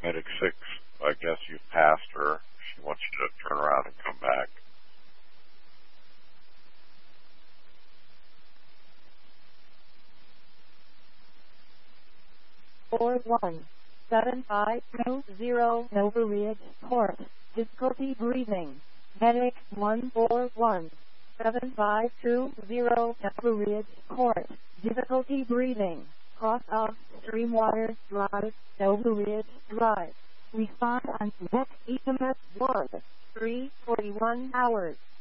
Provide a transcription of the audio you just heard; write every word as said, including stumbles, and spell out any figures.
Medic six, I guess you've passed her. She wants you to turn around and come back. four one seven five two zero Nova Ridge Court. Difficulty breathing. Medic one four one seven five two zero Nova Ridge Court. Difficulty breathing. Cross off Streamwater Drive, Nova Ridge Drive. Respond on next E M S one. three forty-one hours.